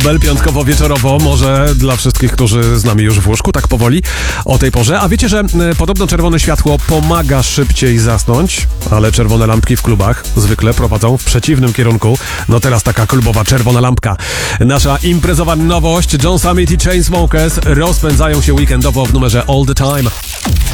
Bel piątkowo-wieczorowo, może dla wszystkich, którzy z nami już w łóżku, tak powoli o tej porze. A wiecie, że podobno czerwone światło pomaga szybciej zasnąć, ale czerwone lampki w klubach zwykle prowadzą w przeciwnym kierunku. No teraz taka klubowa czerwona lampka. Nasza imprezowa nowość, John Summit i Chainsmokers rozpędzają się weekendowo w numerze All the Time.